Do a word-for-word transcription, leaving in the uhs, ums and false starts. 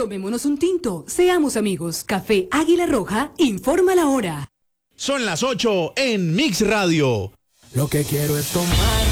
Tomémonos un tinto, seamos amigos. Café Águila Roja, informa la hora. Son las ocho en Mix Radio. Lo que quiero es tomar